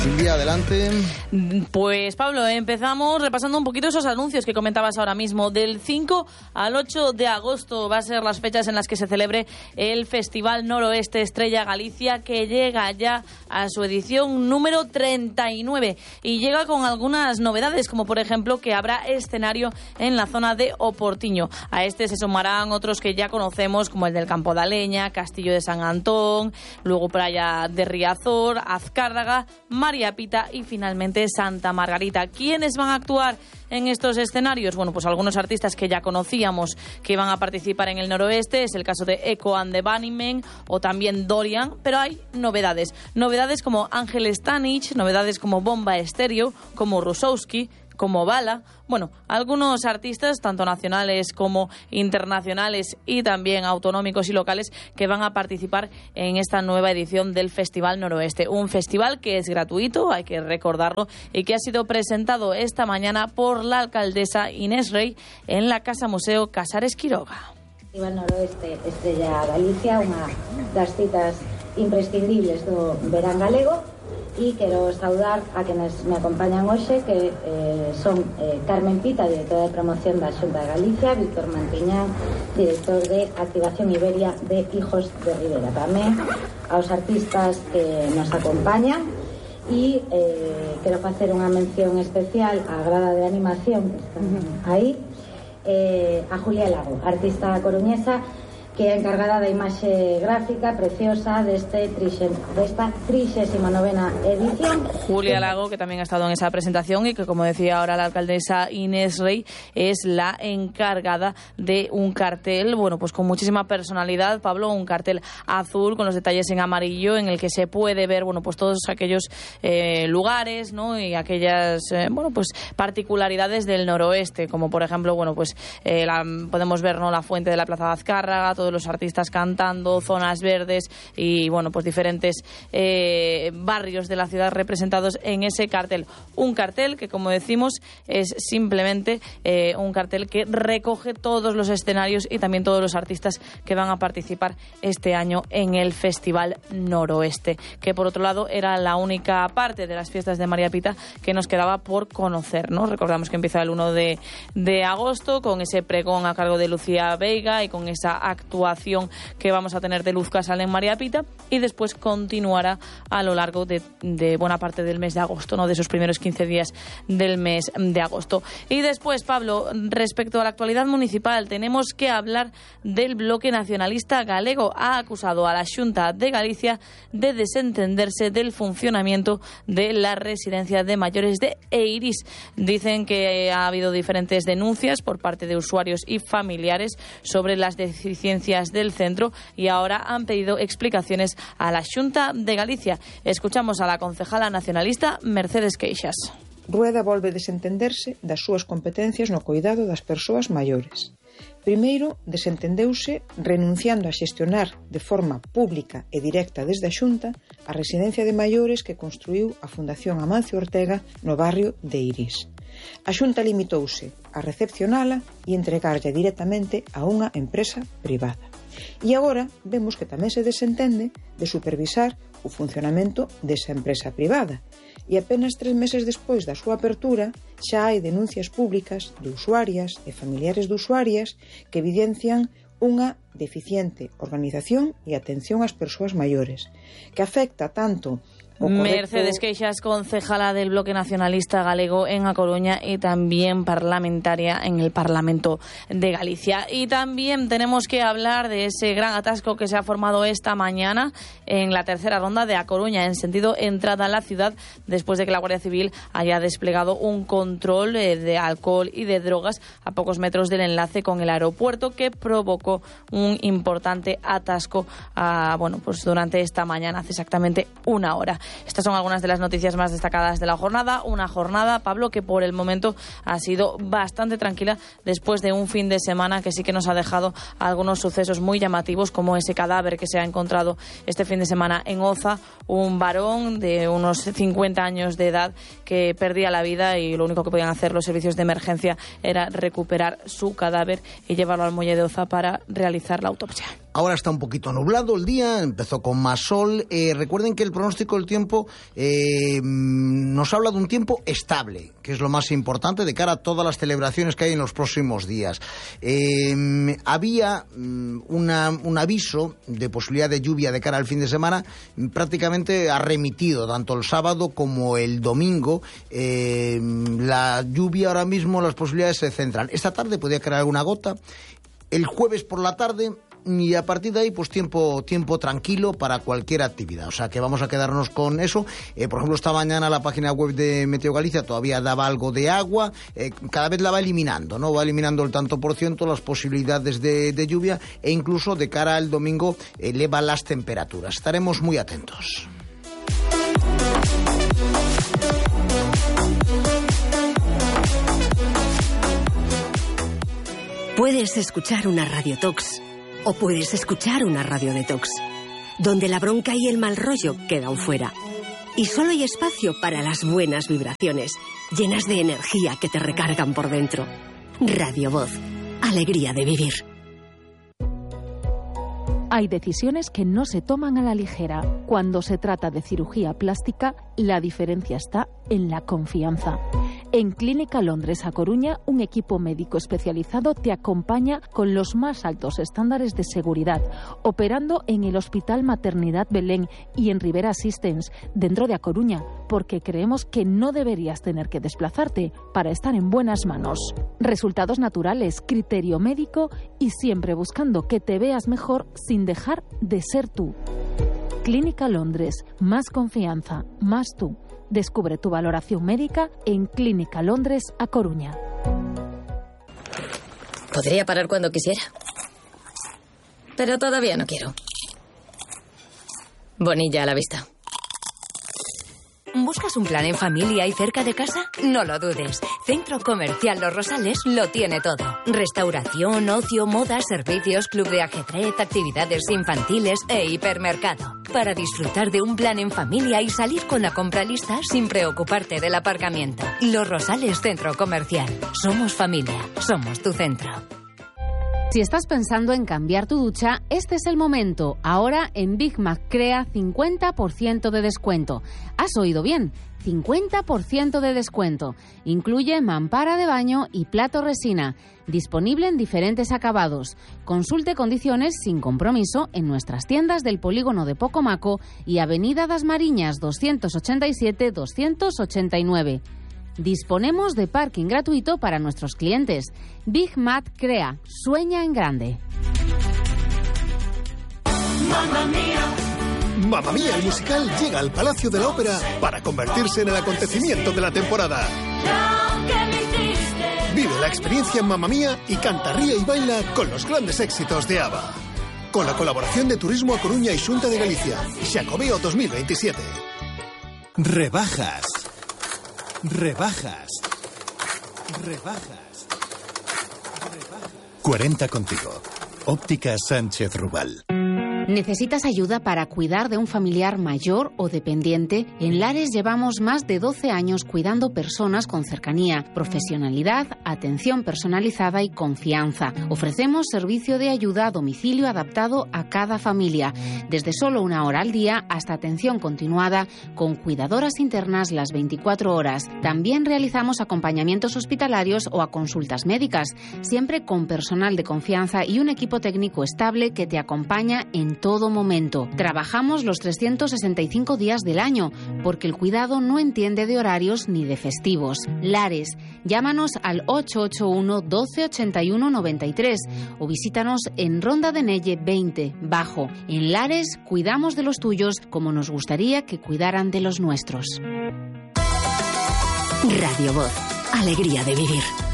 Silvia, adelante. Pues Pablo, empezamos repasando un poquito esos anuncios que comentabas ahora mismo. Del 5 al 8 de agosto va a ser las fechas en las que se celebre el Festival Noroeste Estrella Galicia, que llega ya a su edición número 39 y llega con algunas novedades, como por ejemplo que habrá escenario en la zona de Oportiño. A este se sumarán otros que ya conocemos, como el del Campo da Leña, Castillo de San Antón, luego Playa de Riazor, Azcárraga, María Pita y finalmente Santa Margarita. ¿Quiénes van a actuar en estos escenarios? Bueno, pues algunos artistas que ya conocíamos que van a participar en el Noroeste, es el caso de Echo and the Bunnymen o también Dorian, pero hay novedades como Ángel Stanich, novedades como Bomba Estéreo, como Rusowski, como Bala. Bueno, algunos artistas, tanto nacionales como internacionales y también autonómicos y locales, que van a participar en esta nueva edición del Festival Noroeste. Un festival que es gratuito, hay que recordarlo, y que ha sido presentado esta mañana por la alcaldesa Inés Rey en la Casa Museo Casares Quiroga. Festival Noroeste Estrella Galicia, unha das citas imprescindibles do verán galego. E quero saudar a quenes me acompañan hoxe, que son Carmen Pita, directora de promoción da Xunta de Galicia, Víctor Mantiñán, director de Activación Iberia de Hijos de Ribera. Tamén aos artistas que nos acompañan e quero facer unha mención especial á grada de animación que está aí, a Julia Lago, artista coruñesa, que é encargada da imaxe gráfica preciosa desta 39ª edición. Julia Lago, que también ha estado en esa presentación y que, como decía ahora la alcaldesa Inés Rey, es la encargada de un cartel, bueno, pues con muchísima personalidad, Pablo, un cartel azul con los detalles en amarillo en el que se puede ver, bueno, pues todos aquellos lugares, ¿no? Y aquellas, bueno, pues particularidades del noroeste, como por ejemplo, bueno, pues podemos ver, ¿no?, la fuente de la Plaza de Azcárraga, todos los artistas cantando, zonas verdes y, bueno, pues diferentes barrios de la ciudad representados en ese cartel. Un cartel que, como decimos, es simplemente un cartel que recoge todos los escenarios y también todos los artistas que van a participar este año en el Festival Noroeste, que por otro lado era la única parte de las fiestas de María Pita que nos quedaba por conocer, ¿no? Recordamos que empieza el 1 de agosto con ese pregón a cargo de Lucía Veiga y con esa actuación que vamos a tener de Luz Casal en María Pita, y después continuará a lo largo de buena parte del mes de agosto, ¿no?, de esos primeros 15 días del mes de agosto. Y después, Pablo, respecto a la actualidad municipal, tenemos que hablar del Bloque Nacionalista Galego. Ha acusado a la Xunta de Galicia de desentenderse del funcionamiento de la residencia de mayores de Eirís. Dicen que ha habido diferentes denuncias por parte de usuarios y familiares sobre las deficiencias del centro y ahora han pedido explicaciones a la Xunta de Galicia. Escuchamos a la concejala nacionalista Mercedes Queixas. Rueda volve desentenderse das súas competencias no cuidado das persoas maiores. Primeiro, desentendeuse renunciando a xestionar de forma pública e directa desde a Xunta a residencia de maiores que construiu a Fundación Amancio Ortega no barrio de Eirís. A Xunta limitouse a recepcionala e entregarlla directamente a unha empresa privada. E agora vemos que tamén se desentende de supervisar o funcionamento desa empresa privada. E apenas 3 meses despois da súa apertura xa hai denuncias públicas de usuarias e familiares de usuarias que evidencian unha deficiente organización e atención ás persoas maiores, que afecta tanto Mercedes Queixas, concejala del Bloque Nacionalista Galego en A Coruña y también parlamentaria en el Parlamento de Galicia. Y también tenemos que hablar de ese gran atasco que se ha formado esta mañana en la tercera ronda de A Coruña, en sentido entrada a la ciudad, después de que la Guardia Civil haya desplegado un control de alcohol y de drogas a pocos metros del enlace con el aeropuerto, que provocó un importante atasco pues durante esta mañana, hace exactamente una hora. Estas son algunas de las noticias más destacadas de la jornada. Una jornada, Pablo, que por el momento ha sido bastante tranquila después de un fin de semana que sí que nos ha dejado algunos sucesos muy llamativos, como ese cadáver que se ha encontrado este fin de semana en Oza, un varón de unos 50 años de edad que perdía la vida y lo único que podían hacer los servicios de emergencia era recuperar su cadáver y llevarlo al muelle de Oza para realizar realizar la autopsia. Ahora está un poquito nublado el día, empezó con más sol. Recuerden que el pronóstico del tiempo nos habla de un tiempo estable, que es lo más importante de cara a todas las celebraciones que hay en los próximos días. Había un aviso de posibilidad de lluvia de cara al fin de semana, prácticamente ha remitido tanto el sábado como el domingo. La lluvia ahora mismo, las posibilidades se centran. Esta tarde podría caer alguna gota, el jueves por la tarde, y a partir de ahí pues tiempo tranquilo para cualquier actividad, o sea que vamos a quedarnos con eso. Por ejemplo, esta mañana la página web de Meteo Galicia todavía daba algo de agua, cada vez la va eliminando, ¿no? Va eliminando el tanto por ciento las posibilidades de lluvia, e incluso de cara al domingo eleva las temperaturas. Estaremos muy atentos. Puedes escuchar una radiotox o puedes escuchar una radiodetox, donde la bronca y el mal rollo quedan fuera. Y solo hay espacio para las buenas vibraciones, llenas de energía que te recargan por dentro. Radio Voz, alegría de vivir. Hay decisiones que no se toman a la ligera. Cuando se trata de cirugía plástica, la diferencia está en la confianza. En Clínica Londres A Coruña, un equipo médico especializado te acompaña con los más altos estándares de seguridad, operando en el Hospital Maternidad Belén y en Rivera Assistance, dentro de A Coruña, porque creemos que no deberías tener que desplazarte para estar en buenas manos. Resultados naturales, criterio médico y siempre buscando que te veas mejor sin dejar de ser tú. Clínica Londres, más confianza, más tú. Descubre tu valoración médica en Clínica Londres A Coruña. Podría parar cuando quisiera, pero todavía no quiero. Bonilla a la vista. ¿Buscas un plan en familia y cerca de casa? No lo dudes. Centro Comercial Los Rosales lo tiene todo. Restauración, ocio, moda, servicios, club de ajedrez, actividades infantiles e hipermercado. Para disfrutar de un plan en familia y salir con la compra lista sin preocuparte del aparcamiento. Los Rosales Centro Comercial. Somos familia. Somos tu centro. Si estás pensando en cambiar tu ducha, este es el momento. Ahora en Big Mac Crea 50% de descuento. ¿Has oído bien? 50% de descuento. Incluye mampara de baño y plato resina. Disponible en diferentes acabados. Consulte condiciones sin compromiso en nuestras tiendas del polígono de Pocomaco y Avenida das Mariñas 287-289. Disponemos de parking gratuito para nuestros clientes. Big Mac Crea. Sueña en grande. Mamma Mía. Mamma Mía, el musical llega al Palacio de la Ópera para convertirse en el acontecimiento de la temporada. Vive la experiencia Mamma Mía y canta, ríe y baila con los grandes éxitos de ABBA. Con la colaboración de Turismo A Coruña y Xunta de Galicia. Xacobeo 2027. Rebajas. Rebajas. Rebajas. 40 contigo. Óptica Sánchez Rubal. ¿Necesitas ayuda para cuidar de un familiar mayor o dependiente? En Lares llevamos más de 12 años cuidando personas con cercanía, profesionalidad, atención personalizada y confianza. Ofrecemos servicio de ayuda a domicilio adaptado a cada familia, desde solo 1 hora al día hasta atención continuada con cuidadoras internas las 24 horas. También realizamos acompañamientos hospitalarios o a consultas médicas, siempre con personal de confianza y un equipo técnico estable que te acompaña en todo momento. Trabajamos los 365 días del año, porque el cuidado no entiende de horarios ni de festivos. Lares, llámanos al 881 12 81 93 o visítanos en Ronda de Nelle 20, Bajo. En Lares, cuidamos de los tuyos como nos gustaría que cuidaran de los nuestros. Radio Voz, alegría de vivir.